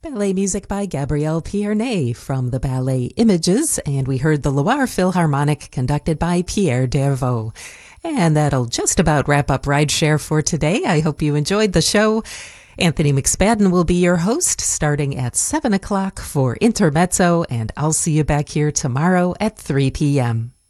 Ballet music by Gabrielle Pierney from the ballet Images, and we heard the Loire Philharmonic conducted by Pierre Dervaux. And that'll just about wrap up Rideshare for today. I hope you enjoyed the show. Anthony McSpadden will be your host starting at 7 o'clock for Intermezzo, and I'll see you back here tomorrow at 3 p.m.